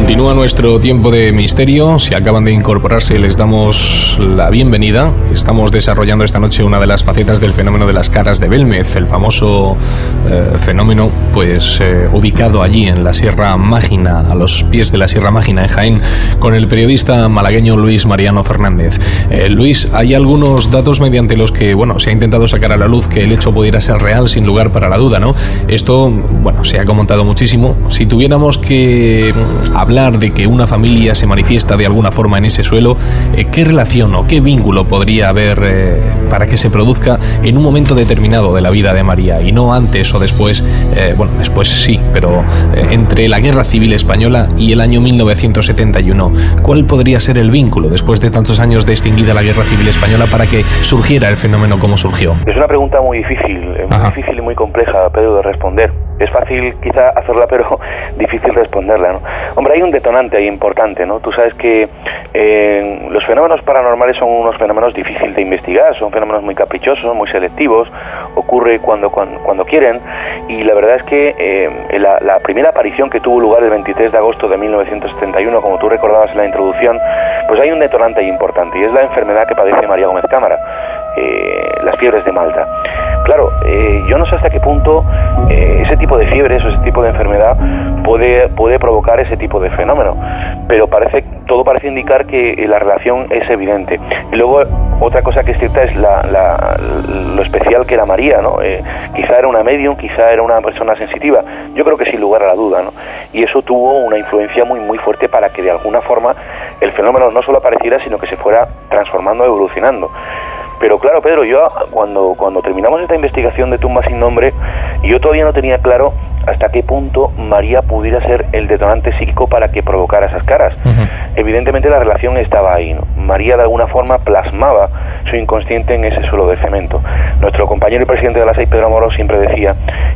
Continúa nuestro tiempo de misterio. Si acaban de incorporarse, les damos la bienvenida. Estamos desarrollando esta noche una de las facetas del fenómeno de las caras de Belmez, el famoso fenómeno ubicado allí en la Sierra Mágina, a los pies de la Sierra Mágina en Jaén, con el periodista malagueño Luis Mariano Fernández. Luis, hay algunos datos mediante los que se ha intentado sacar a la luz que el hecho pudiera ser real, sin lugar para la duda, ¿no? Esto, se ha comentado muchísimo. Si tuviéramos que hablar de que una familia se manifiesta de alguna forma en ese suelo, ¿qué relación o qué vínculo podría haber para que se produzca en un momento determinado de la vida de María y no antes o después? Después sí, pero entre la Guerra Civil Española y el año 1971, ¿cuál podría ser el vínculo después de tantos años de extinguida la Guerra Civil Española para que surgiera el fenómeno como surgió? Es una pregunta muy difícil y muy compleja, Pedro, de responder. Es fácil quizá hacerla, pero difícil responderla, ¿no? Hombre, hay un detonante ahí importante, ¿no? Tú sabes que los fenómenos paranormales son unos fenómenos difíciles de investigar, son fenómenos muy caprichosos, muy selectivos, ocurre cuando quieren, y la verdad es que la primera aparición que tuvo lugar el 23 de agosto de 1971, como tú recordabas en la introducción, pues hay un detonante ahí importante, y es la enfermedad que padece María Gómez Cámara, las fiebres de Malta. Claro, yo no sé hasta qué punto ese tipo de fiebres o ese tipo de enfermedad puede provocar ese tipo de fenómeno, pero todo parece indicar que la relación es evidente. Y luego otra cosa que es cierta es lo especial que era María, ¿no? Quizá era una medium, quizá era una persona sensitiva. Yo creo que sin lugar a la duda, ¿no? Y eso tuvo una influencia muy muy fuerte para que de alguna forma el fenómeno no solo apareciera, sino que se fuera transformando, evolucionando. Pero claro, Pedro, yo cuando terminamos esta investigación de Tumba sin nombre, yo todavía no tenía claro hasta qué punto María pudiera ser el detonante psíquico para que provocara esas caras. Uh-huh. Evidentemente la relación estaba ahí, ¿no? María de alguna forma plasmaba su inconsciente en ese suelo de cemento. Nuestro compañero y presidente de la SEI, Pedro Amorós, siempre decía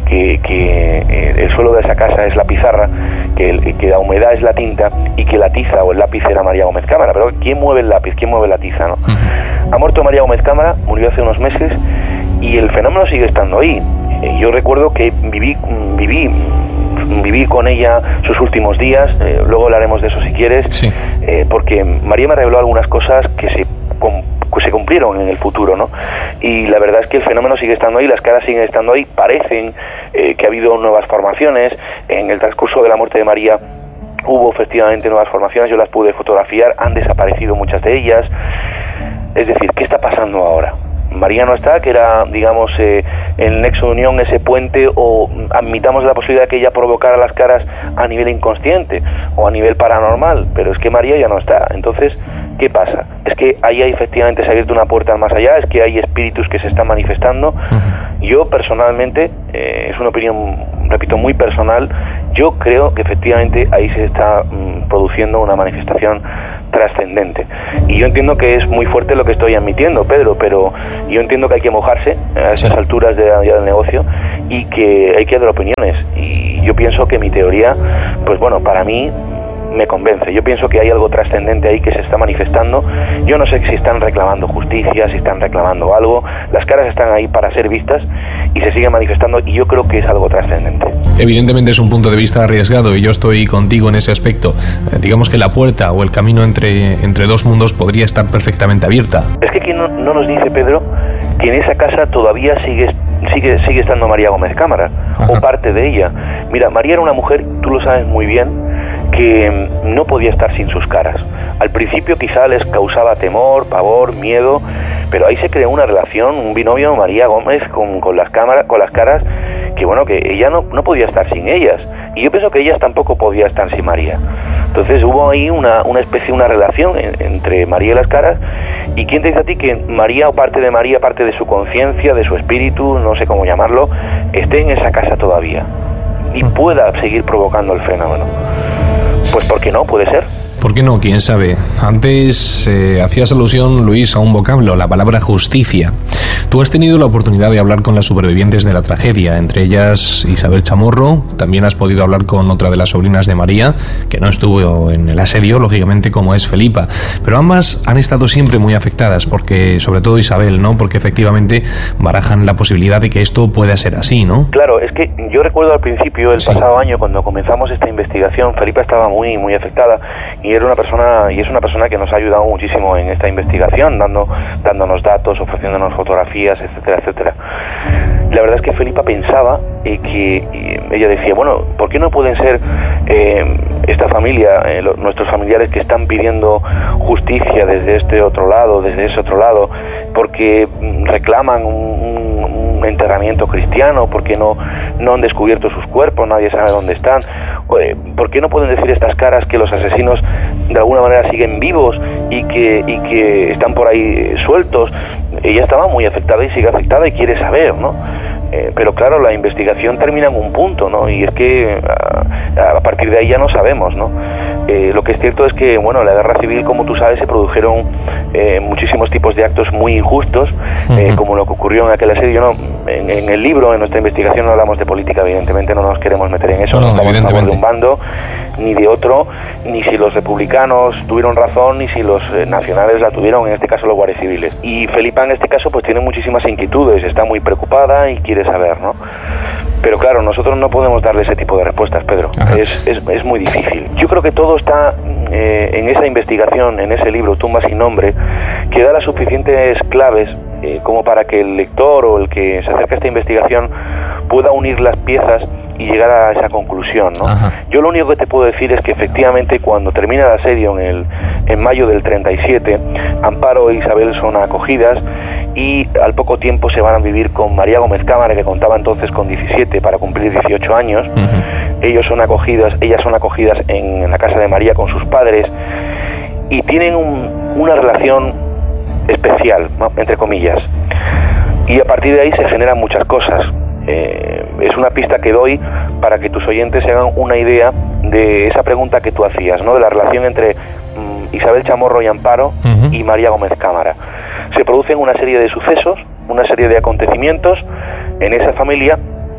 que el suelo de esa casa es la pizarra, que la humedad es la tinta y que la tiza o el lápiz era María Gómez Cámara. Pero ¿quién mueve el lápiz? ¿Quién mueve la tiza, no? Uh-huh. Ha muerto María Gómez Cámara, murió hace unos meses y el fenómeno sigue estando ahí. Yo recuerdo que viví con ella sus últimos días, luego hablaremos de eso si quieres, sí. Porque María me reveló algunas cosas que se cumplieron en el futuro, ¿no? Y la verdad es que el fenómeno sigue estando ahí, las caras siguen estando ahí, parecen que ha habido nuevas formaciones. En el transcurso de la muerte de María hubo efectivamente nuevas formaciones, yo las pude fotografiar, han desaparecido muchas de ellas. Es decir, ¿qué está pasando ahora? María no está, que era, digamos, el nexo de unión, ese puente, o admitamos la posibilidad de que ella provocara las caras a nivel inconsciente o a nivel paranormal, pero es que María ya no está. Entonces, ¿qué pasa? Es que ahí efectivamente se ha abierto una puerta al más allá, es que hay espíritus que se están manifestando. Uh-huh. Yo personalmente, es una opinión, repito, muy personal, yo creo que efectivamente ahí se está produciendo una manifestación trascendente. Y yo entiendo que es muy fuerte lo que estoy admitiendo, Pedro, pero yo entiendo que hay que mojarse a estas alturas del negocio y que hay que dar opiniones. Y yo pienso que mi teoría, pues bueno, para mí me convence. Yo pienso que hay algo trascendente ahí que se está manifestando. Yo no sé si están reclamando justicia, si están reclamando algo. Las caras están ahí para ser vistas y se siguen manifestando, y yo creo que es algo trascendente. Evidentemente es un punto de vista arriesgado y yo estoy contigo en ese aspecto. Digamos que la puerta o el camino entre dos mundos podría estar perfectamente abierta. Es que ¿quién no nos dice, Pedro, que en esa casa todavía sigue estando María Gómez Cámara? Ajá. O parte de ella. Mira, María era una mujer, tú lo sabes muy bien, que no podía estar sin sus caras. Al principio quizá les causaba temor, pavor, miedo, pero ahí se creó una relación, un binomio, María Gómez con las caras, que bueno, que ella no podía estar sin ellas, y yo pienso que ellas tampoco podían estar sin María. Entonces hubo ahí una relación entre María y las caras. ¿Y quién te dice a ti que María, o parte de María, parte de su conciencia, de su espíritu, no sé cómo llamarlo, esté en esa casa todavía y pueda seguir provocando el fenómeno? Pues ¿por qué no? Puede ser. ¿Por qué no? ¿Quién sabe? Antes hacías alusión, Luis, a un vocablo, la palabra justicia. Tú has tenido la oportunidad de hablar con las supervivientes de la tragedia, entre ellas Isabel Chamorro. También has podido hablar con otra de las sobrinas de María, que no estuvo en el asedio, lógicamente, como es Felipa. Pero ambas han estado siempre muy afectadas, porque, sobre todo Isabel, ¿no? Porque efectivamente barajan la posibilidad de que esto pueda ser así, ¿no? Claro, es que yo recuerdo al principio, el pasado año, cuando comenzamos esta investigación, Felipa estaba muy afectada y es una persona que nos ha ayudado muchísimo en esta investigación, dándonos datos, ofreciéndonos fotografías, etcétera, etcétera. La verdad es que Felipa pensaba que ella decía, bueno, ¿por qué no pueden ser esta familia, nuestros familiares que están pidiendo justicia desde ese otro lado, porque reclaman un enterramiento cristiano, porque no han descubierto sus cuerpos, nadie sabe dónde están? ¿Por qué no pueden decir estas caras que los asesinos de alguna manera siguen vivos y que están por ahí sueltos? Ella estaba muy afectada y sigue afectada y quiere saber, ¿no? Pero claro, la investigación termina en un punto, ¿no? Y es que a partir de ahí ya no sabemos, ¿no? Lo que es cierto es que, bueno, en la guerra civil, como tú sabes, se produjeron muchísimos tipos de actos muy injustos, como lo que ocurrió en aquel asedio. En el libro, en nuestra investigación, no hablamos de política, evidentemente no nos queremos meter en eso, no estamos a favor de un bando ni de otro, ni si los republicanos tuvieron razón, ni si los nacionales la tuvieron, en este caso los guardias civiles. Y Felipa, en este caso, pues tiene muchísimas inquietudes, está muy preocupada y quiere saber, ¿no? Pero claro, nosotros no podemos darle ese tipo de respuestas, Pedro. Es muy difícil. Yo creo que todo está en esa investigación, en ese libro, Tumbas sin nombre, que da las suficientes claves como para que el lector o el que se acerque a esta investigación pueda unir las piezas y llegar a esa conclusión, ¿no? Yo lo único que te puedo decir es que efectivamente cuando termina el asedio en mayo del 37, Amparo e Isabel son acogidas y al poco tiempo se van a vivir con María Gómez Cámara, que contaba entonces con 17 para cumplir 18 años. Ellas son acogidas en la casa de María con sus padres y tienen una relación especial, ¿no? Entre comillas. Y a partir de ahí se generan muchas cosas. Es una pista que doy para que tus oyentes se hagan una idea de esa pregunta que tú hacías, ¿no? De la relación entre Isabel Chamorro y Amparo y María Gómez Cámara. Se producen una serie de sucesos, una serie de acontecimientos en esa familia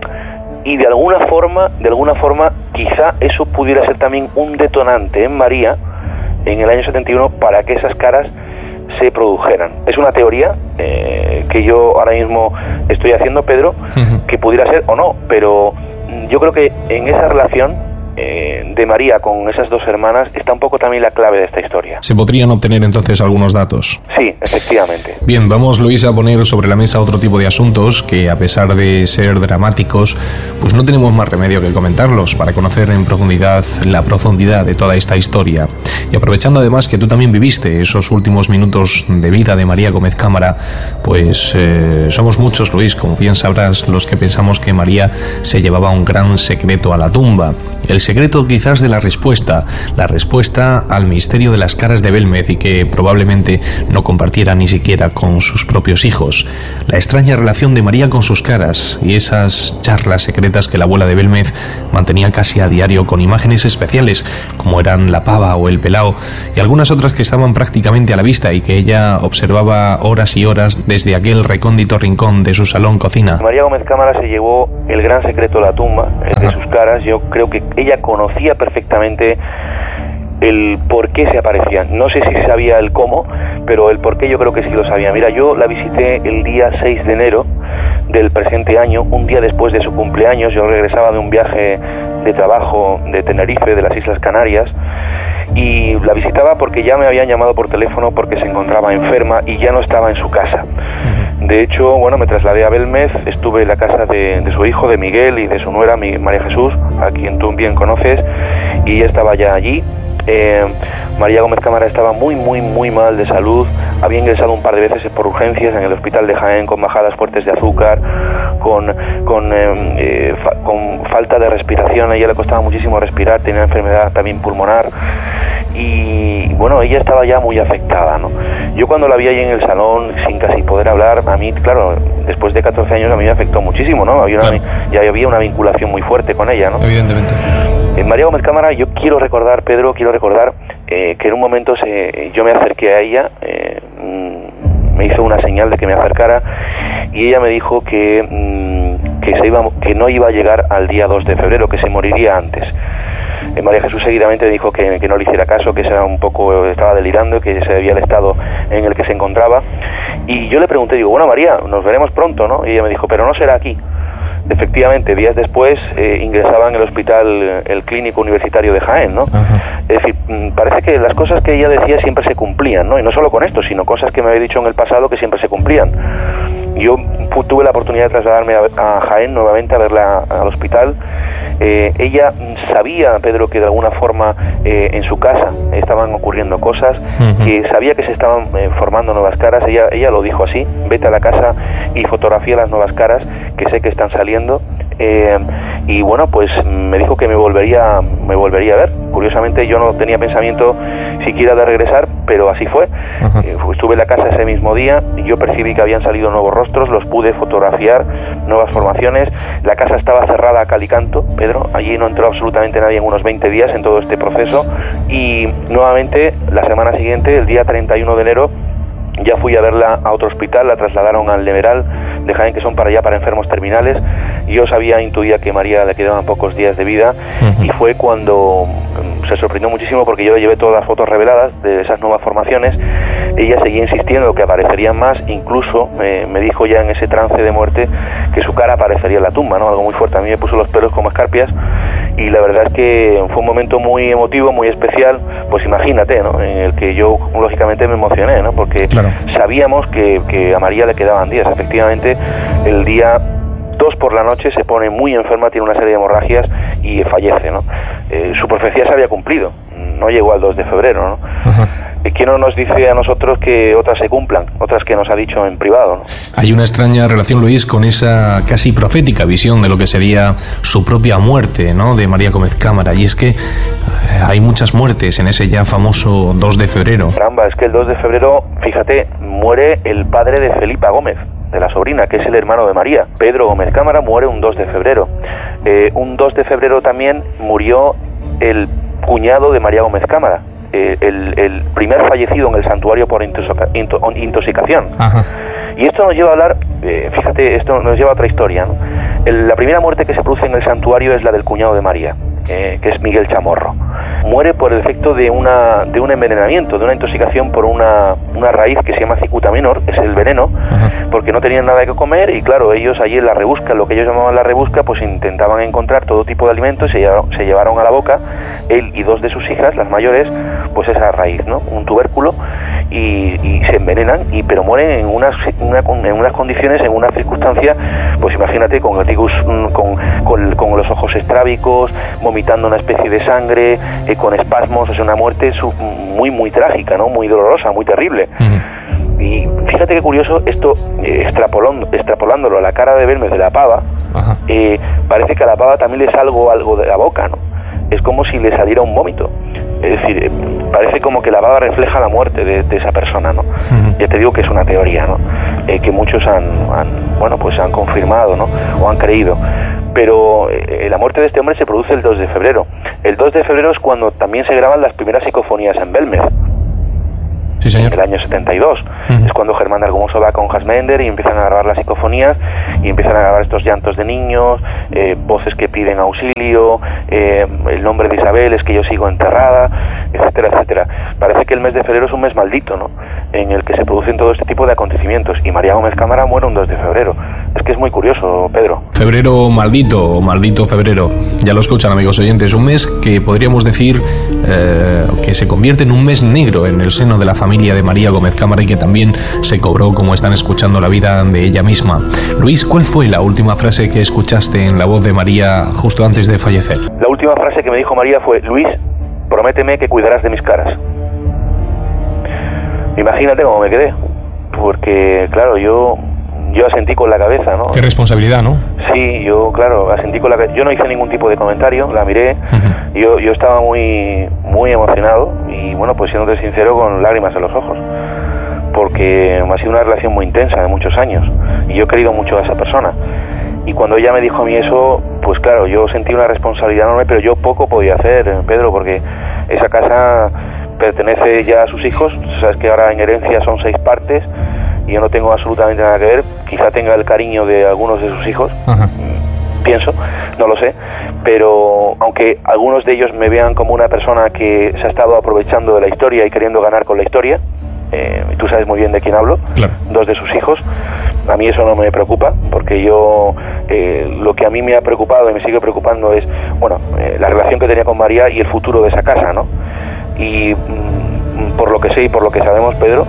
y de alguna forma quizá eso pudiera ser también un detonante en María en el año 71 para que esas caras se produjeran. Es una teoría que yo ahora mismo estoy haciendo, Pedro, que pudiera ser o no, pero yo creo que en esa relación de María con esas dos hermanas está un poco también la clave de esta historia. ¿Se podrían obtener entonces algunos datos? Sí, efectivamente. Bien, vamos, Luis, a poner sobre la mesa otro tipo de asuntos que, a pesar de ser dramáticos, pues no tenemos más remedio que comentarlos para conocer en profundidad la profundidad de toda esta historia. Y aprovechando además que tú también viviste esos últimos minutos de vida de María Gómez Cámara, pues somos muchos, Luis, como bien sabrás, los que pensamos que María se llevaba un gran secreto a la tumba. El secreto quizás de la respuesta al misterio de las caras de Belmez y que probablemente no compartiera ni siquiera con sus propios hijos. La extraña relación de María con sus caras y esas charlas secretas que la abuela de Belmez mantenía casi a diario con imágenes especiales como eran la pava o el pelao y algunas otras que estaban prácticamente a la vista y que ella observaba horas y horas desde aquel recóndito rincón de su salón cocina. María Gómez Cámara se llevó el gran secreto de la tumba, de sus caras. Yo creo que ella conocía perfectamente el por qué se aparecían. No sé si sabía el cómo, pero el por qué yo creo que sí lo sabía. Mira, yo la visité el día 6 de enero del presente año, un día después de su cumpleaños. Yo regresaba de un viaje de trabajo de Tenerife, de las Islas Canarias, y la visitaba porque ya me habían llamado por teléfono porque se encontraba enferma y ya no estaba en su casa. De hecho, bueno, me trasladé a Belmez, estuve en la casa de su hijo, de Miguel, y de su nuera, María Jesús, a quien tú bien conoces, y ella estaba ya allí. María Gómez Cámara estaba muy mal de salud, había ingresado un par de veces por urgencias en el hospital de Jaén con bajadas fuertes de azúcar, con falta de respiración. A ella le costaba muchísimo respirar, tenía enfermedad también pulmonar y bueno, ella estaba ya muy afectada, ¿no? Yo cuando la vi ahí en el salón sin casi poder hablar, a mí, claro, después de 14 años a mí me afectó muchísimo, ¿no? Ya había una vinculación muy fuerte con ella, ¿no? Evidentemente. En María Gómez Cámara yo quiero recordar, Pedro, que en un momento yo me acerqué a ella, me hizo una señal de que me acercara y ella me dijo que no iba a llegar al día 2 de febrero, que se moriría antes. María Jesús seguidamente dijo que no le hiciera caso, que estaba delirando, que se debía el estado en el que se encontraba. Y yo le pregunté, digo, bueno, María, nos veremos pronto, ¿no? Y ella me dijo, pero no será aquí. Efectivamente, días después ingresaba en el hospital el Clínico Universitario de Jaén, ¿no? Ajá. Es decir, parece que las cosas que ella decía siempre se cumplían, ¿no? Y no solo con esto, sino cosas que me había dicho en el pasado que siempre se cumplían. Yo tuve la oportunidad de trasladarme a Jaén nuevamente a verla al hospital. Ella sabía, Pedro, que de alguna forma en su casa estaban ocurriendo cosas, que sabía que se estaban formando nuevas caras. Ella lo dijo así: vete a la casa y fotografía las nuevas caras que sé que están saliendo. Y bueno, pues me dijo que me volvería a ver. Curiosamente yo no tenía pensamiento siquiera de regresar, pero así fue. Estuve en la casa ese mismo día y yo percibí que habían salido nuevos rostros, los pude fotografiar, nuevas formaciones. La casa estaba cerrada a cal y canto, Pedro, allí no entró absolutamente nadie en unos 20 días en todo este proceso. Y nuevamente la semana siguiente, el día 31 de enero, ya fui a verla a otro hospital, la trasladaron al Neveral de Jaén, que son para enfermos terminales. Yo intuía que María le quedaban pocos días de vida, y fue cuando se sorprendió muchísimo porque yo le llevé todas las fotos reveladas de esas nuevas formaciones. Ella seguía insistiendo que aparecerían más, incluso me dijo ya en ese trance de muerte que su cara aparecería en la tumba, ¿no? Algo muy fuerte. A mí me puso los pelos como escarpias y la verdad es que fue un momento muy emotivo, muy especial. Pues imagínate, ¿no? En el que yo lógicamente me emocioné, ¿no? Porque claro, sabíamos que a María le quedaban días. Efectivamente, el día 2 por la noche se pone muy enferma, tiene una serie de hemorragias y fallece, ¿no? Su profecía se había cumplido, no llegó al 2 de febrero, ¿no? ¿Quién no nos dice a nosotros que otras se cumplan, otras que nos ha dicho en privado, ¿no? Hay una extraña relación, Luis, con esa casi profética visión de lo que sería su propia muerte, ¿no?, de María Gómez Cámara, y es que hay muchas muertes en ese ya famoso 2 de febrero. Caramba, es que el 2 de febrero, fíjate, muere el padre de Felipa Gómez, de la sobrina, que es el hermano de María. Pedro Gómez Cámara muere un 2 de febrero. Un 2 de febrero también murió el cuñado de María Gómez Cámara, el primer fallecido en el santuario por intoxicación. Ajá. Y esto nos lleva a hablar, fíjate, esto nos lleva a otra historia, ¿no? La primera muerte que se produce en el santuario es la del cuñado de María, que es Miguel Chamorro. Muere por el efecto de un envenenamiento, de una intoxicación por una raíz que se llama cicuta menor, es el veneno. Ajá. Porque no tenían nada que comer y claro, ellos allí en la rebusca, lo que ellos llamaban la rebusca, pues intentaban encontrar todo tipo de alimentos y se llevaron a la boca, él y 2 de sus hijas, las mayores, pues esa raíz, ¿no? Un tubérculo, y se envenenan, pero mueren en unas condiciones, en una circunstancia, pues imagínate, con con los ojos estrábicos, vomitando una especie de sangre, con espasmos. Es una muerte muy muy trágica, ¿no? Muy dolorosa, muy terrible. Y fíjate qué curioso esto, extrapolándolo a la cara de Belmez de la pava. Parece que a la pava también le salgo algo de la boca, ¿no? Es como si le saliera un vómito. Es decir, parece como que la pava refleja la muerte de esa persona, ¿no? Ya te digo que es una teoría, ¿no? Que muchos han confirmado, ¿no? O han creído. Pero la muerte de este hombre se produce el 2 de febrero. El 2 de febrero es cuando también se graban las primeras psicofonías en Belmez. Sí, señor. En el año 72. Es cuando Germán de Argumoso va con Hasmender y empiezan a grabar las psicofonías y empiezan a grabar estos llantos de niños, voces que piden auxilio, el nombre de Isabel es que yo sigo enterrada, etcétera, etcétera. Parece que el mes de febrero es un mes maldito, ¿no?, en el que se producen todo este tipo de acontecimientos, y María Gómez Cámara muere un 2 de febrero. Es que es muy curioso, Pedro. Febrero maldito, o maldito febrero. Ya lo escuchan, amigos oyentes. Un mes que podríamos decir que se convierte en un mes negro en el seno de la familia de María Gómez Cámara, y que también se cobró, como están escuchando, la vida de ella misma. Luis, ¿cuál fue la última frase que escuchaste en la voz de María justo antes de fallecer? La última frase que me dijo María fue: Luis, prométeme que cuidarás de mis caras. Imagínate cómo me quedé, porque claro, yo asentí con la cabeza, ¿no? Qué responsabilidad, ¿no? Sí, yo, claro, asentí con la cabeza. Yo no hice ningún tipo de comentario, la miré. Yo estaba muy muy emocionado y, bueno, pues siéndote sincero, con lágrimas en los ojos, porque ha sido una relación muy intensa de muchos años y yo he querido mucho a esa persona. Y cuando ella me dijo a mí eso, pues claro, yo sentí una responsabilidad enorme, pero yo poco podía hacer, Pedro, porque esa casa pertenece ya a sus hijos. Sabes que ahora en herencia son 6 partes y yo no tengo absolutamente nada que ver. Quizá tenga el cariño de algunos de sus hijos, pienso, no lo sé, pero aunque algunos de ellos me vean como una persona que se ha estado aprovechando de la historia y queriendo ganar con la historia, y tú sabes muy bien de quién hablo, claro. 2 de sus hijos, a mí eso no me preocupa, porque yo lo que a mí me ha preocupado y me sigue preocupando es, bueno, la relación que tenía con María y el futuro de esa casa, ¿no? Y por lo que sé y por lo que sabemos, Pedro,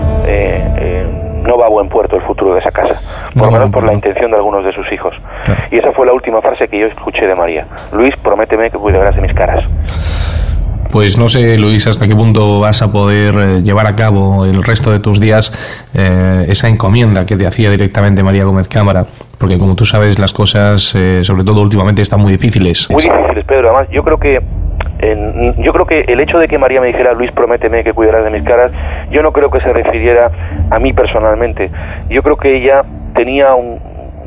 no va a buen puerto el futuro de esa casa, por lo menos por la intención de algunos de sus hijos. Claro. Y esa fue la última frase que yo escuché de María: Luis, prométeme que cuidarás de mis caras. Pues no sé, Luis, hasta qué punto vas a poder llevar a cabo el resto de tus días esa encomienda que te hacía directamente María Gómez Cámara, porque como tú sabes, las cosas, sobre todo últimamente, están muy difíciles. Muy difíciles, Pedro. Además, yo creo que el hecho de que María me dijera: Luis, prométeme que cuidarás de mis caras, yo no creo que se refiriera a mí personalmente. Yo creo que ella tenía un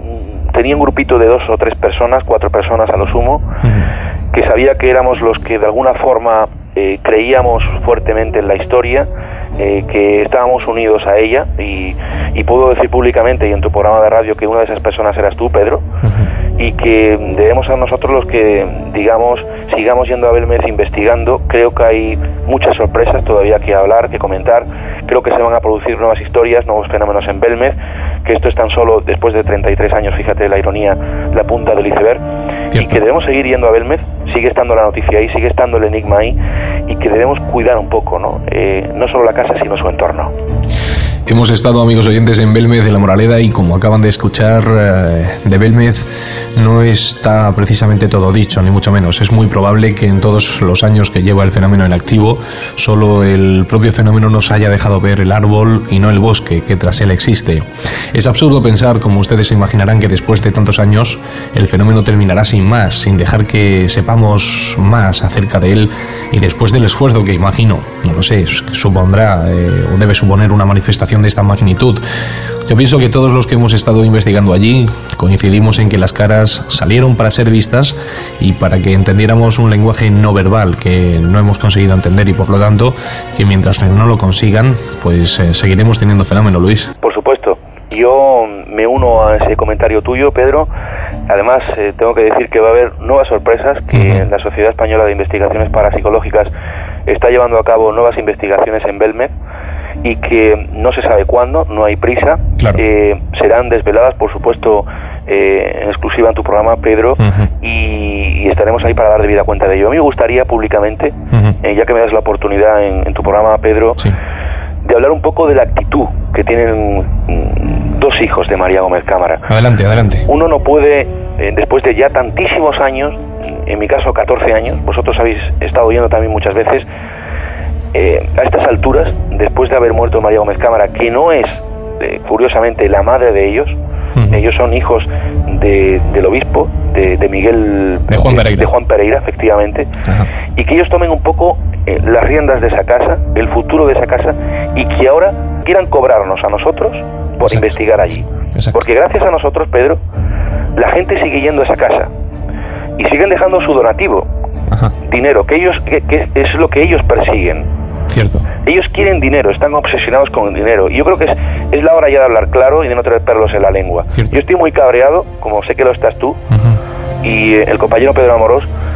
grupito de 2 o 3 personas, 4 personas a lo sumo, que sabía que éramos los que de alguna forma creíamos fuertemente en la historia, que estábamos unidos a ella, y puedo decir públicamente y en tu programa de radio que una de esas personas eras tú, Pedro, y que debemos ser nosotros los que, digamos, sigamos yendo a Belmez investigando. Creo que hay muchas sorpresas todavía que hablar, que comentar. Creo que se van a producir nuevas historias, nuevos fenómenos en Belmez, que esto es tan solo, después de 33 años, fíjate la ironía, la punta del iceberg. Cierto. Y que debemos seguir yendo a Belmez, sigue estando la noticia ahí, sigue estando el enigma ahí, y que debemos cuidar un poco, ¿no? No solo la casa, sino su entorno. Hemos estado, amigos oyentes, en Belmez de la Moraleda, y como acaban de escuchar, de Belmez no está precisamente todo dicho, ni mucho menos. Es muy probable que en todos los años que lleva el fenómeno en activo, solo el propio fenómeno nos haya dejado ver el árbol y no el bosque que tras él existe. Es absurdo pensar, como ustedes se imaginarán, que después de tantos años el fenómeno terminará sin más, sin dejar que sepamos más acerca de él, y después del esfuerzo que imagino, no lo sé, supondrá o debe suponer una manifestación de esta magnitud. Yo pienso que todos los que hemos estado investigando allí coincidimos en que las caras salieron para ser vistas y para que entendiéramos un lenguaje no verbal que no hemos conseguido entender, y por lo tanto que mientras no lo consigan, pues seguiremos teniendo fenómeno, Luis. Por supuesto, yo me uno a ese comentario tuyo, Pedro. Además, tengo que decir que va a haber nuevas sorpresas, que la Sociedad Española de Investigaciones Parapsicológicas está llevando a cabo nuevas investigaciones en Belmez, y que no se sabe cuándo, no hay prisa. Claro. Serán desveladas, por supuesto, en exclusiva en tu programa, Pedro, y estaremos ahí para dar debida cuenta de ello. A mí me gustaría públicamente, ya que me das la oportunidad en tu programa, Pedro, sí, de hablar un poco de la actitud que tienen 2 hijos de María Gómez Cámara. Adelante, adelante. Uno no puede, después de ya tantísimos años, en mi caso 14 años, vosotros habéis estado oyendo también muchas veces, a estas alturas, después de haber muerto María Gómez Cámara, que no es, curiosamente, la madre de ellos, ellos son hijos del obispo, de Miguel, de Juan Pereira, efectivamente, y que ellos tomen un poco las riendas de esa casa, el futuro de esa casa, y que ahora quieran cobrarnos a nosotros por investigar allí. Porque gracias a nosotros, Pedro, la gente sigue yendo a esa casa y siguen dejando su donativo, dinero, que es lo que ellos persiguen. Cierto. Ellos quieren dinero, están obsesionados con el dinero, y yo creo que es la hora ya de hablar claro y de no tener perlos en la lengua. Cierto. Yo estoy muy cabreado, como sé que lo estás tú, y el compañero Pedro Amorós,